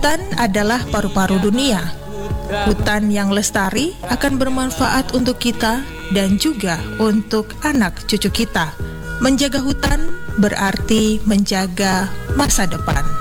Hutan adalah paru-paru dunia. Hutan yang lestari akan bermanfaat untuk kita dan juga untuk anak cucu kita. Menjaga hutan berarti menjaga masa depan.